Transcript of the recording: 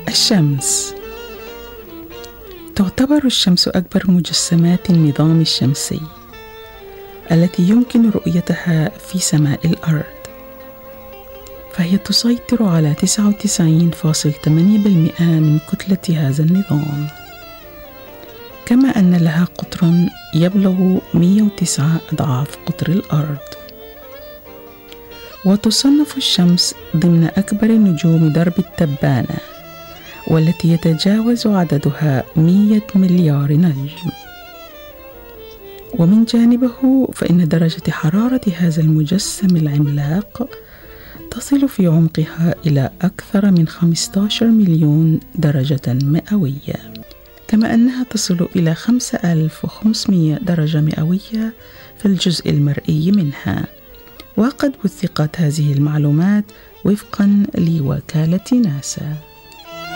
الشمس. تعتبر الشمس أكبر مجسمات النظام الشمسي التي يمكن رؤيتها في سماء الأرض، فهي تسيطر على 99.8% من كتلة هذا النظام، كما أن لها قطر يبلغ 109 أضعاف قطر الأرض. وتصنف الشمس ضمن أكبر نجوم درب التبانة، والتي يتجاوز عددها 100 مليار نجم. ومن جانبه فإن درجة حرارة هذا المجسم العملاق تصل في عمقها إلى أكثر من 15 مليون درجة مئوية، كما أنها تصل إلى 5500 درجة مئوية في الجزء المرئي منها. وقد وثقت هذه المعلومات وفقا لوكالة ناسا.